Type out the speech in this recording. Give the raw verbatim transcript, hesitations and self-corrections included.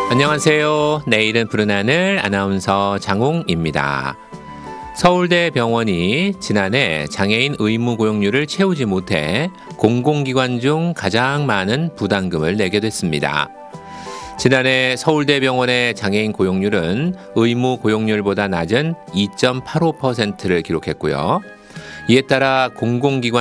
안녕하세요. 내일은 푸른 하늘 아나운서 장홍입니다. 서울대병원이 지난해 장애인 의무 고용률을 채우지 못해 공공기관 중 가장 많은 부담금을 내게 됐습니다. 지난해 서울대병원의 장애인 고용률은 의무 고용률보다 낮은 이 점 팔오 퍼센트를 기록했고요. 이에 따라 공공기관